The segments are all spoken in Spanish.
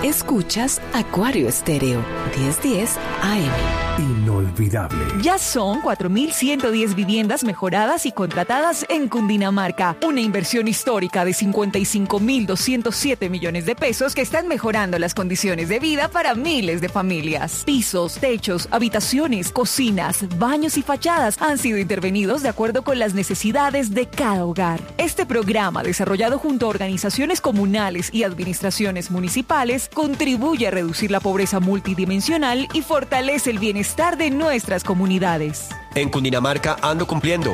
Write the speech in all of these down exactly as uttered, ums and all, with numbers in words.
Escuchas Acuario Estéreo, diez diez A M. Inolvidable. Ya son cuatro mil ciento diez viviendas mejoradas y contratadas en Cundinamarca. Una inversión histórica de cincuenta y cinco mil doscientos siete millones de pesos que están mejorando las condiciones de vida para miles de familias. Pisos, techos, habitaciones, cocinas, baños y fachadas han sido intervenidos de acuerdo con las necesidades de cada hogar. Este programa, desarrollado junto a organizaciones comunales y administraciones municipales, contribuye a reducir la pobreza multidimensional y fortalece el bienestar de nuestras comunidades. En Cundinamarca ando cumpliendo.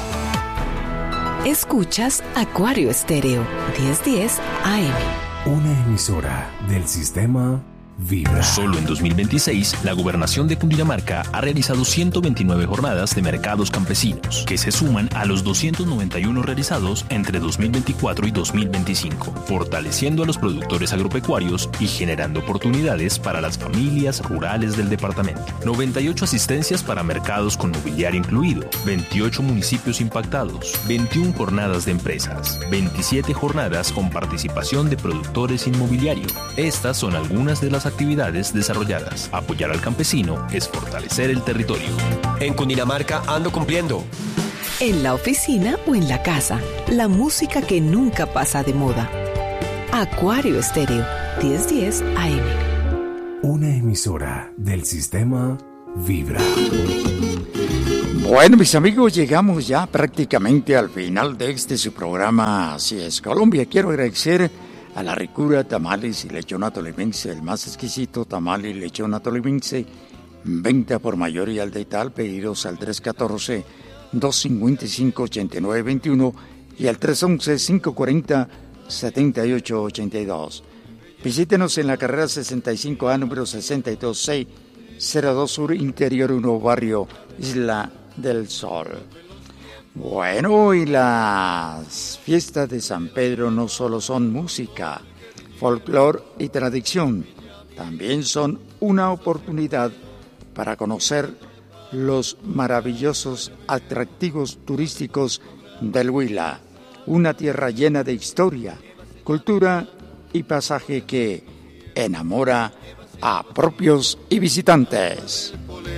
Escuchas Acuario Estéreo, diez diez A M. Una emisora del sistema Vibra. Solo en dos mil veintiséis, la Gobernación de Cundinamarca ha realizado ciento veintinueve jornadas de mercados campesinos, que se suman a los doscientos noventa y uno realizados entre dos mil veinticuatro y dos mil veinticinco, fortaleciendo a los productores agropecuarios y generando oportunidades para las familias rurales del departamento. noventa y ocho asistencias para mercados con mobiliario incluido, veintiocho municipios impactados, veintiuna jornadas de empresas, veintisiete jornadas con participación de productores inmobiliario. Estas son algunas de las actividades desarrolladas. Apoyar al campesino es fortalecer el territorio. En Cundinamarca ando cumpliendo. En la oficina o en la casa, la música que nunca pasa de moda. Acuario Estéreo, diez diez A M. Una emisora del sistema Vibra. Bueno, mis amigos, llegamos ya prácticamente al final de este su programa Así es Colombia. Quiero agradecer a la ricura tamales y lechón tolimense, el más exquisito tamal y lechón tolimense, venta por mayor y al detalle, pedidos al tres uno cuatro, dos cinco cinco, ocho nueve dos uno y al tres once, cinco cuarenta, setenta y ocho ochenta y dos. Visítenos en la carrera sesenta y cinco A, número sesenta y dos seis cero dos Sur, Interior uno, Barrio Isla del Sol. Bueno, y las fiestas de San Pedro no solo son música, folclore y tradición, también son una oportunidad para conocer los maravillosos atractivos turísticos del Huila, una tierra llena de historia, cultura y pasaje que enamora a propios y visitantes.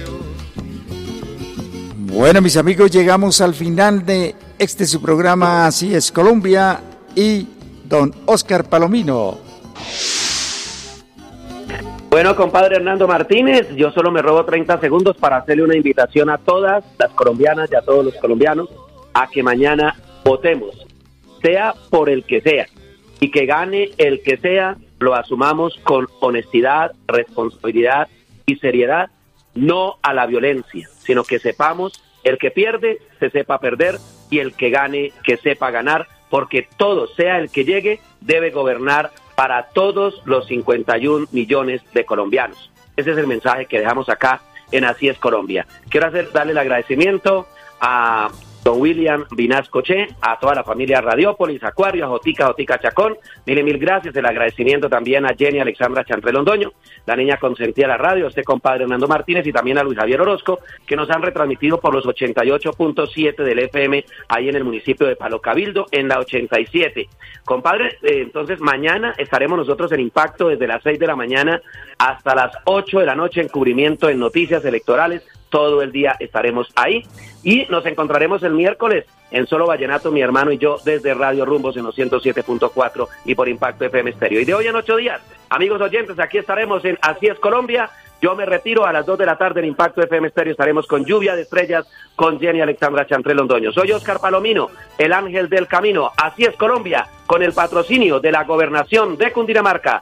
Bueno, mis amigos, llegamos al final de este su programa Así es Colombia y don Oscar Palomino. Bueno, compadre Hernando Martínez, yo solo me robo treinta segundos para hacerle una invitación a todas las colombianas y a todos los colombianos a que mañana votemos, sea por el que sea, y que gane el que sea, lo asumamos con honestidad, responsabilidad y seriedad, no a la violencia, sino que sepamos, el que pierde, se sepa perder, y el que gane, que sepa ganar, porque todo, sea el que llegue, debe gobernar para todos los cincuenta y un millones de colombianos. Ese es el mensaje que dejamos acá en Así es Colombia. Quiero hacer, darle el agradecimiento a don William Vinascoche, a toda la familia Radiópolis, Acuario, a Jotica, Jotica Chacón, mil y mil gracias, el agradecimiento también a Jenny Alexandra Chantre Londoño, la niña consentida de la radio, a usted compadre Hernando Martínez, y también a Luis Javier Orozco, que nos han retransmitido por los ochenta y ocho punto siete del F M, ahí en el municipio de Palo Cabildo, en la ochenta y siete. Compadre, eh, entonces mañana estaremos nosotros en Impacto desde las seis de la mañana hasta las ocho de la noche en cubrimiento en noticias electorales. Todo el día estaremos ahí y nos encontraremos el miércoles en Solo Vallenato, mi hermano y yo, desde Radio Rumbos en los ciento siete punto cuatro y por Impacto F M Estéreo. Y de hoy en ocho días, amigos oyentes, aquí estaremos en Así es Colombia. Yo me retiro a las dos de la tarde en Impacto F M Estéreo. Estaremos con Lluvia de Estrellas con Jenny Alexandra Chantre Londoño. Soy Oscar Palomino, el ángel del camino. Así es Colombia, con el patrocinio de la Gobernación de Cundinamarca.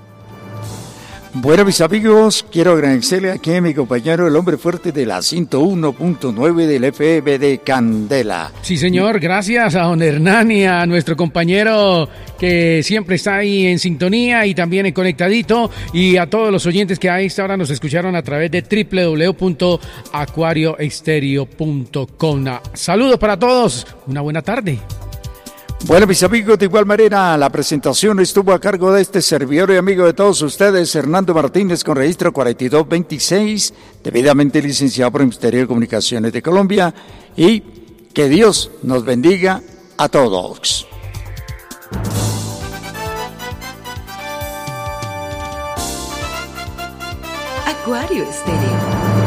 Bueno, mis amigos, quiero agradecerle aquí a mi compañero, el hombre fuerte de la ciento uno punto nueve del F M de Candela. Sí, señor, gracias a don Hernán y a nuestro compañero que siempre está ahí en sintonía y también en Conectadito, y a todos los oyentes que a esta hora nos escucharon a través de doble u doble u doble u punto acuario estéreo punto com. Saludos para todos, una buena tarde. Bueno, mis amigos, de igual manera, la presentación estuvo a cargo de este servidor y amigo de todos ustedes, Hernando Martínez, con registro cuarenta y dos veintiséis, debidamente licenciado por el Ministerio de Comunicaciones de Colombia, y que Dios nos bendiga a todos. Acuario Estéreo.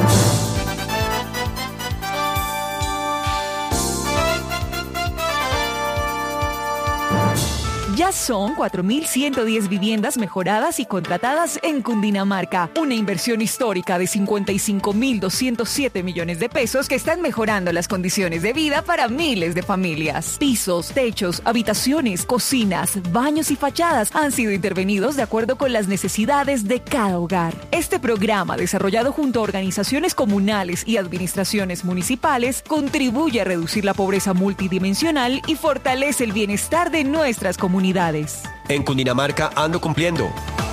Ya son cuatro mil ciento diez viviendas mejoradas y contratadas en Cundinamarca. Una inversión histórica de cincuenta y cinco mil doscientos siete millones de pesos que están mejorando las condiciones de vida para miles de familias. Pisos, techos, habitaciones, cocinas, baños y fachadas han sido intervenidos de acuerdo con las necesidades de cada hogar. Este programa, desarrollado junto a organizaciones comunales y administraciones municipales, contribuye a reducir la pobreza multidimensional y fortalece el bienestar de nuestras comunidades. En Cundinamarca ando cumpliendo.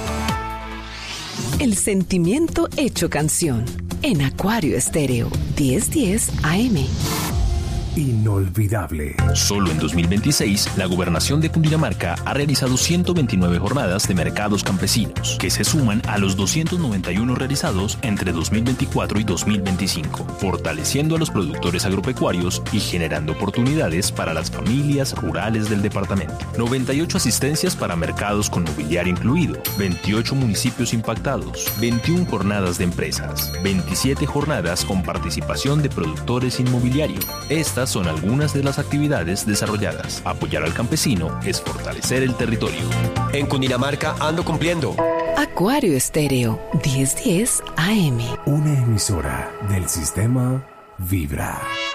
El sentimiento hecho canción. En Acuario Estéreo, diez diez A M. Inolvidable. Solo en dos mil veintiséis, la Gobernación de Cundinamarca ha realizado ciento veintinueve jornadas de mercados campesinos, que se suman a los doscientos noventa y uno realizados entre dos mil veinticuatro y dos mil veinticinco, fortaleciendo a los productores agropecuarios y generando oportunidades para las familias rurales del departamento. noventa y ocho asistencias para mercados con mobiliario incluido, veintiocho municipios impactados, veintiuna jornadas de empresas, veintisiete jornadas con participación de productores inmobiliario. Estas son algunas de las actividades desarrolladas. Apoyar al campesino es fortalecer el territorio. En Cundinamarca ando cumpliendo. Acuario Estéreo, diez diez A M. Una emisora del sistema Vibra.